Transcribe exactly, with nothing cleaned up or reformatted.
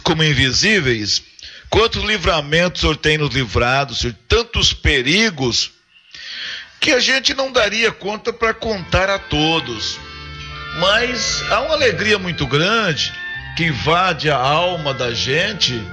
como invisíveis, quantos livramentos o Senhor tem nos livrado, Senhor, tantos perigos, que a gente não daria conta para contar a todos. Mas há uma alegria muito grande que invade a alma da gente